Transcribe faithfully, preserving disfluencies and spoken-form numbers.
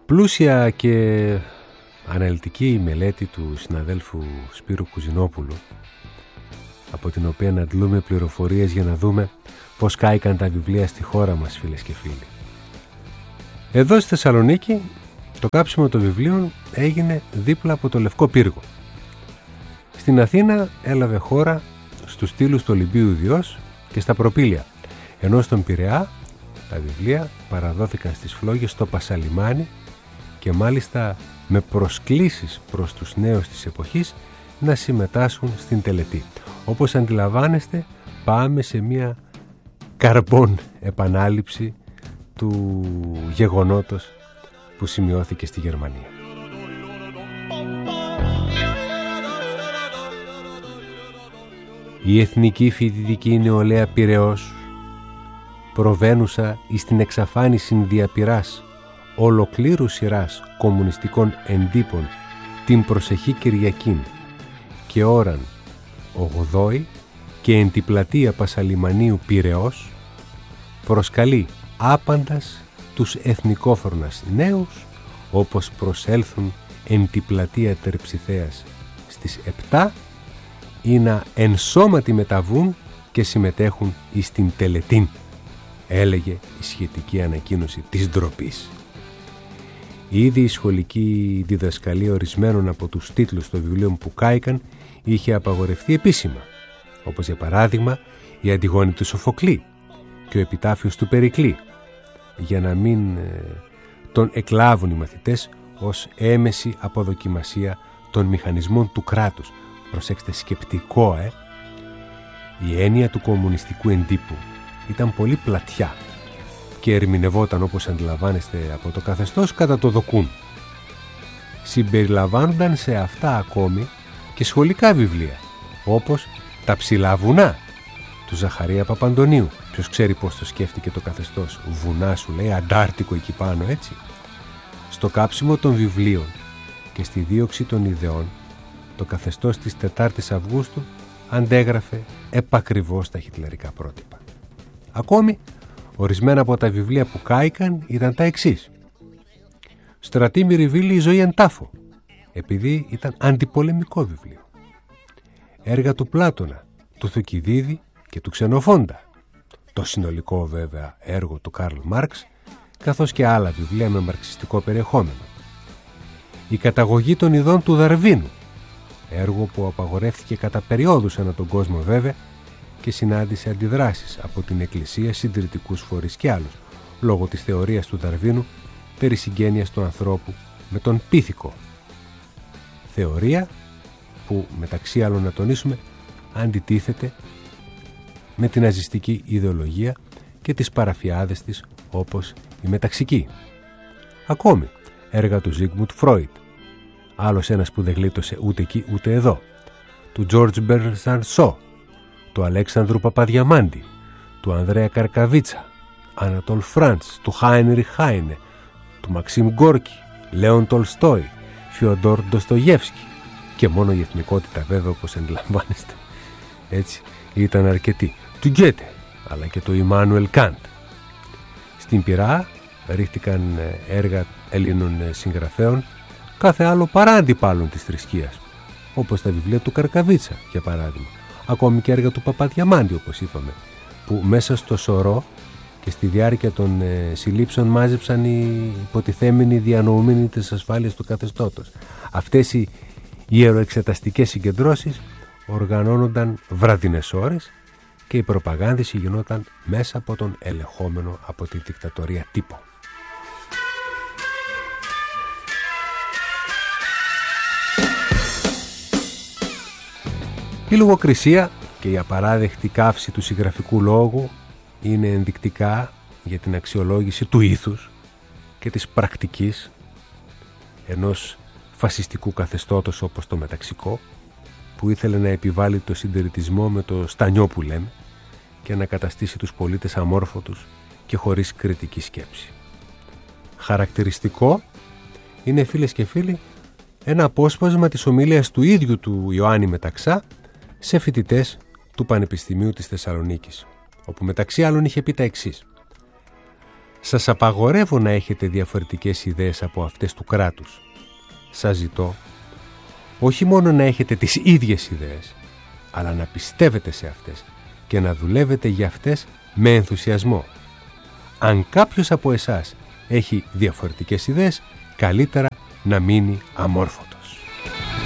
Πλούσια και αναλυτική μελέτη του συναδέλφου Σπύρου Κουζινόπουλου, από την οποία να αντλούμε πληροφορίες για να δούμε πώς κάηκαν τα βιβλία στη χώρα μας, φίλες και φίλοι. Εδώ στη Θεσσαλονίκη το κάψιμο των βιβλίων έγινε δίπλα από το Λευκό Πύργο. Στην Αθήνα έλαβε χώρα στους στήλους του Ολυμπίου Ιδιός και στα Προπήλαια, ενώ στον Πειραιά τα βιβλία παραδόθηκαν στις φλόγες στο Πασαλιμάνι και μάλιστα με προσκλήσεις προς τους νέους της εποχής να συμμετάσχουν στην τελετή. Όπως αντιλαμβάνεστε, πάμε σε μια καρμπών επανάληψη του γεγονότος που σημειώθηκε στη Γερμανία. Η Εθνική Φοιτητική Νεολαία Πειραιώς, προβαίνουσα εις την εξαφάνιση διαπειράς ολοκλήρου σειράς κομμουνιστικών εντύπων την προσεχή Κυριακήν και ώραν ογδόη και εν τη πλατεία Πασαλιμανίου Πειραιώς, προσκαλεί άπαντας τους εθνικόφρονας νέους, όπως προσέλθουν εν τη πλατεία Τερψιθέας στις επτά, ή να εν σώματι μεταβούν και συμμετέχουν εις την τελετήν, έλεγε η σχετική ανακοίνωση της ντροπής. Ήδη η σχολική διδασκαλία ορισμένων από τους τίτλους των βιβλίων που κάηκαν είχε απαγορευτεί επίσημα, όπως για παράδειγμα η Αντιγόνη του Σοφοκλή και ο Επιτάφιος του Περικλή, για να μην ε, τον εκλάβουν οι μαθητές ως έμεση αποδοκιμασία των μηχανισμών του κράτους. Προσέξτε, σκεπτικό, ε! Η έννοια του κομμουνιστικού εντύπου ήταν πολύ πλατιά και ερμηνευόταν, όπως αντιλαμβάνεστε, από το καθεστώς κατά το δοκούν. Συμπεριλαμβάνονταν σε αυτά ακόμη και σχολικά βιβλία, όπως «Τα ψηλά βουνά» του Ζαχαρία Παπαντονίου. Ποιος ξέρει πώς το σκέφτηκε το καθεστώς. Βουνά, σου λέει, Αντάρτικο εκεί πάνω, έτσι. Στο κάψιμο των βιβλίων και στη δίωξη των ιδεών, το καθεστώς της τετάρτης Αυγούστου αντέγραφε επακριβώς τα χιτλερικά πρότυπα. Ακόμη, ορισμένα από τα βιβλία που κάηκαν ήταν τα εξής. Στρατή Μυριβίλη, η ζωή εν τάφο, επειδή ήταν αντιπολεμικό βιβλίο. Έργα του Πλάτωνα, του Θουκυδίδη και του Ξενοφόντα. Το συνολικό βέβαια έργο του Καρλ Μάρξ, καθώς και άλλα βιβλία με μαρξιστικό περιεχόμενο. Η καταγωγή των ειδών του Δαρβίνου, έργο που απαγορεύτηκε κατά περιόδους ανά τον κόσμο βέβαια και συνάντησε αντιδράσεις από την Εκκλησία, συντηρητικούς φορείς και άλλους, λόγω της θεωρίας του Δαρβίνου περί συγγένειας του ανθρώπου με τον πίθηκο. Θεωρία που, μεταξύ άλλων να τονίσουμε, αντιτίθεται με την ναζιστική ιδεολογία και τις παραφιάδες της, όπως η μεταξική. Ακόμη έργα του Ζίγμουντ Φρόιντ, άλλος ένας που δεν γλίτωσε ούτε εκεί ούτε εδώ, του Τζόρτζ Μπέρνσταρντ Σό, του Αλέξανδρου Παπαδιαμάντη, του Ανδρέα Καρκαβίτσα, Ανατόλ Φραντς, του Χάινριχ Χάινε, του Μαξίμ Γκόρκι, Λέον Τολστόι, Φιοντόρ Ντοστογεύσκι, και μόνο η εθνικότητα βέβαια, όπως αντιλαμβάνεστε, έτσι ήταν αρκετή, του Γκέτε, αλλά και του Ιμάνουελ Καντ. Στην Πειραιά ρίχτηκαν έργα Ελλήνων συγγραφέων κάθε άλλο παρά αντιπάλων της θρησκείας, όπως τα βιβλία του Καρκαβίτσα για παράδειγμα, ακόμη και έργα του Παπαδιαμάντη, όπως είπαμε, που μέσα στο σωρό και στη διάρκεια των ε, συλλήψεων μάζεψαν οι υποτιθέμενοι διανοούμενοι της ασφάλειας του καθεστώτος. Αυτές οι ιεροεξεταστικές συγκεντρώσεις οργανώνονταν βραδινές ώρες και η προπαγάνδηση γινόταν μέσα από τον ελεγχόμενο από τη δικτατορία τύπο. Η λογοκρισία και η απαράδεκτη καύση του συγγραφικού λόγου είναι ενδεικτικά για την αξιολόγηση του ήθους και της πρακτικής ενός φασιστικού καθεστώτος όπως το μεταξικό, που ήθελε να επιβάλλει το συντηρητισμό με το στανιό που λέμε και να καταστήσει τους πολίτες αμόρφωτους και χωρίς κριτική σκέψη. Χαρακτηριστικό είναι, φίλες και φίλοι, ένα απόσπασμα της ομιλίας του ίδιου του Ιωάννη Μεταξά σε φοιτητές του Πανεπιστημίου της Θεσσαλονίκης, όπου μεταξύ άλλων είχε πει τα εξής: Σας απαγορεύω να έχετε διαφορετικές ιδέες από αυτές του κράτους. Σας ζητώ όχι μόνο να έχετε τις ίδιες ιδέες, αλλά να πιστεύετε σε αυτές και να δουλεύετε για αυτές με ενθουσιασμό. Αν κάποιος από εσάς έχει διαφορετικές ιδέες, καλύτερα να μείνει αμόρφωτος.